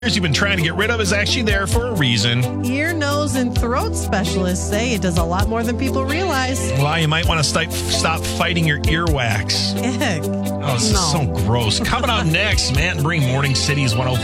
you've been trying to get rid of is actually there for a reason. Ear, nose, and throat specialists say it does a lot more than people realize. Well, you might want to stop fighting your earwax. Heck. Oh, this is so gross. Coming up next, Matt and Bree, Morning City's 104.